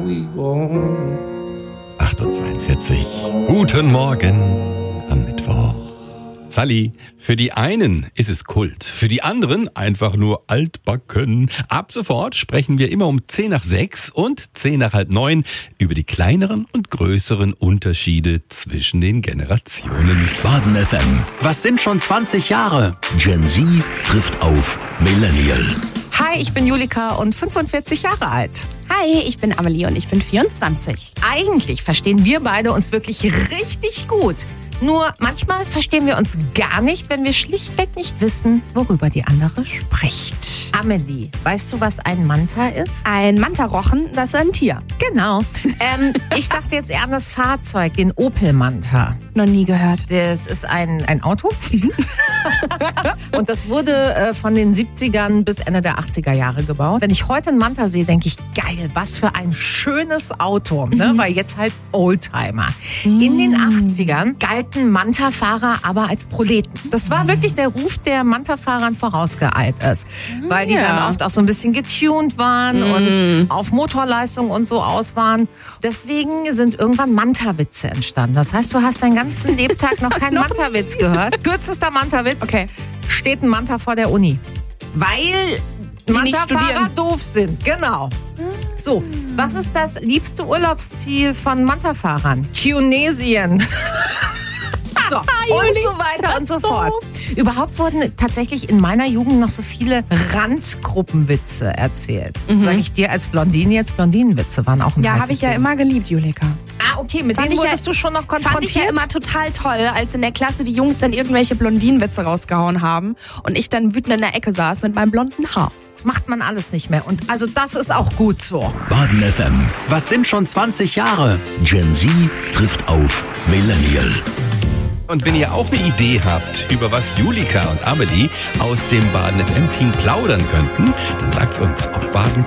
8:42 Uhr. Guten Morgen am Mittwoch. Sally, für die einen ist es Kult, für die anderen einfach nur altbacken. Ab sofort sprechen wir immer um 6:10 und 8:10 über die kleineren und größeren Unterschiede zwischen den Generationen. Baden FM. Was sind schon 20 Jahre? Gen Z trifft auf Millennial. Hi, ich bin Julika und 45 Jahre alt. Hi, ich bin Amelie und ich bin 24. Eigentlich verstehen wir beide uns wirklich richtig gut. Nur manchmal verstehen wir uns gar nicht, wenn wir schlichtweg nicht wissen, worüber die andere spricht. Amelie, weißt du, was ein Manta ist? Ein Mantarochen, das ist ein Tier. Genau. Ich dachte jetzt eher an das Fahrzeug, den Opel Manta. Noch nie gehört. Das ist ein Auto. Und das wurde von den 70ern bis Ende der 80er Jahre gebaut. Wenn ich heute einen Manta sehe, denke ich, geil, was für ein schönes Auto. Ne? Weil jetzt halt Oldtimer. In den 80ern galten Manta-Fahrer aber als Proleten. Das war wirklich der Ruf, der Manta-Fahrern vorausgeeilt ist. Weil die dann oft auch so ein bisschen getuned waren und auf Motorleistung und so aus waren. Deswegen sind irgendwann Manta-Witze entstanden. Das heißt, du hast deinen ganzen Lebtag noch keinen Manta-Witz gehört. Kürzester Manta-Witz. Okay. Steht ein Manta vor der Uni. Weil Manta-Fahrer doof sind. Genau. So, was ist das liebste Urlaubsziel von Manta-Fahrern? Tunesien. So, und so weiter und so fort. Überhaupt wurden tatsächlich in meiner Jugend noch so viele Randgruppenwitze erzählt. Sag ich dir als Blondine jetzt, Blondinenwitze waren auch ein Ja, habe ich ja immer geliebt, Julika. Ah, okay, mit denen wurdest du schon noch konfrontiert? Fand ich ja immer total toll, als in der Klasse die Jungs dann irgendwelche Blondinenwitze rausgehauen haben und ich dann wütend in der Ecke saß mit meinem blonden Haar. Das macht man alles nicht mehr und also das ist auch gut so. Baden FM. Was sind schon 20 Jahre? Gen Z trifft auf Millennial. Und wenn ihr auch eine Idee habt, über was Julika und Amelie aus dem Baden FM Team plaudern könnten, dann sagt's uns auf baden.fm.